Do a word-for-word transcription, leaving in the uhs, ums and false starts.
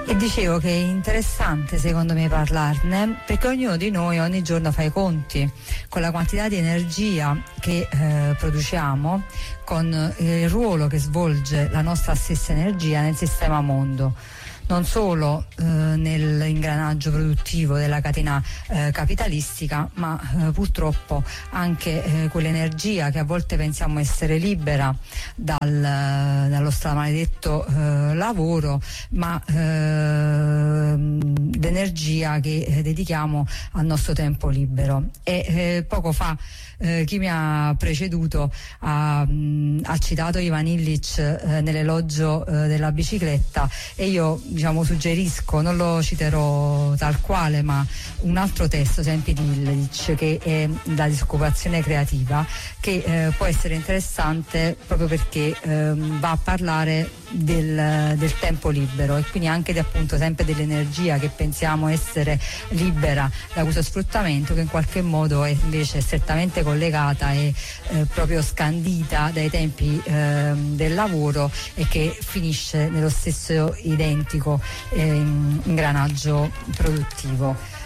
E dicevo che è interessante secondo me parlarne, perché ognuno di noi ogni giorno fa i conti con la quantità di energia che eh, produciamo, con eh, il ruolo che svolge la nostra stessa energia nel sistema mondo. Non solo eh, nell'ingranaggio produttivo della catena eh, capitalistica, ma eh, purtroppo anche eh, quell'energia che a volte pensiamo essere libera dal, dallo stramaledetto eh, lavoro, ma eh, l'energia che eh, dedichiamo al nostro tempo libero. E eh, poco fa eh, chi mi ha preceduto ha, mh, ha citato Ivan Illich eh, nell'elogio eh, della bicicletta, e io diciamo suggerisco, non lo citerò tal quale, ma un altro testo sempre di Illich, che è la disoccupazione creativa, che eh, può essere interessante proprio perché eh, va a parlare del, del tempo libero, e quindi anche di, appunto sempre dell'energia che pensiamo essere libera da questo sfruttamento, che in qualche modo è invece strettamente collegata e eh, proprio scandita dai tempi eh, del lavoro, e che finisce nello stesso identico eh, ingranaggio produttivo.